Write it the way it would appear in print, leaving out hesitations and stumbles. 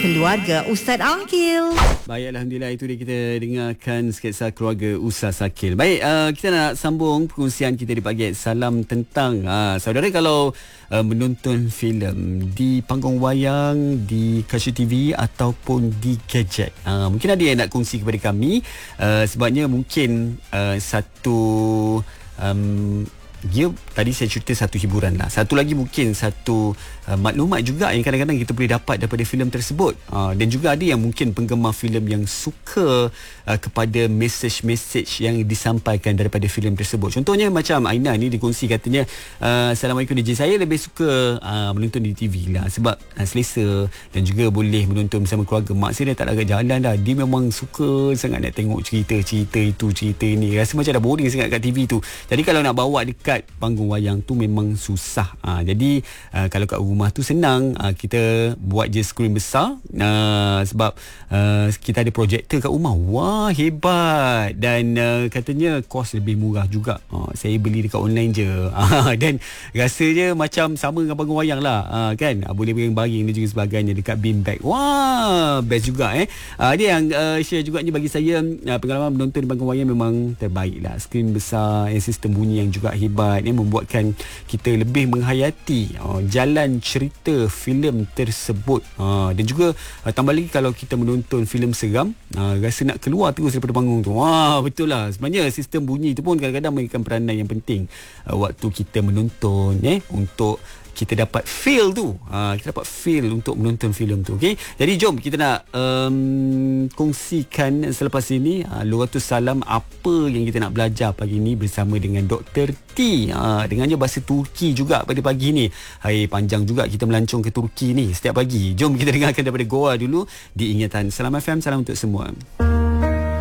Keluarga Ustaz Akil. Baik, Alhamdulillah, itu dia kita dengarkan sketsa keluarga Ustaz Akil. Baik, kita nak sambung perkongsian kita di pagi salam tentang saudara kalau menonton filem di panggung wayang, di kaca TV ataupun di gadget. Mungkin ada yang nak kongsi kepada kami, sebabnya mungkin satu dia tadi saya cerita satu hiburan lah. Satu lagi mungkin satu maklumat juga yang kadang-kadang kita boleh dapat daripada filem tersebut. Dan juga ada yang mungkin penggemar filem yang suka kepada message yang disampaikan daripada filem tersebut. Contohnya macam Aina ni dikongsi katanya, Assalamualaikum DJ, saya lebih suka menonton di TV lah sebab selesa dan juga boleh menonton bersama keluarga. Mak saya dah tak agak jalan dah. Dia memang suka sangat nak tengok cerita itu, cerita ini. Rasa macam dah boring sangat kat TV tu. Jadi kalau nak bawa dekat panggung wayang tu memang susah. Jadi kalau kat rumah tu senang, kita buat je skrin besar, sebab kita ada projektor kat rumah. Wah, hebat. Dan katanya kos lebih murah juga. Saya beli dekat online je. Dan rasanya macam sama dengan panggung wayang lah, kan. Boleh baring-baring dan juga sebagainya dekat beanbag. Wah, best juga. Dia yang share juga ni bagi saya, pengalaman menonton di panggung wayang memang terbaik lah. Skrin besar, sistem bunyi yang juga hebat, yang membuatkan kita lebih menghayati jalan cerita filem tersebut. Dan juga tambah lagi kalau kita menonton filem seram, rasa nak keluar terus daripada panggung tu. Wah, betul lah. Sebenarnya sistem bunyi tu pun kadang-kadang mainkan peranan yang penting waktu kita menonton, untuk kita dapat feel tu. Kita dapat feel untuk menonton filem tu. Okay? Jadi jom kita nak kongsikan selepas ini 200 salam apa yang kita nak belajar pagi ni bersama dengan Dr. T. Dengannya bahasa Turki juga pada pagi ni. Hai, panjang juga kita melancong ke Turki ni setiap pagi. Jom kita dengarkan daripada Goa dulu di Ingatan Salam FM. Salam untuk semua.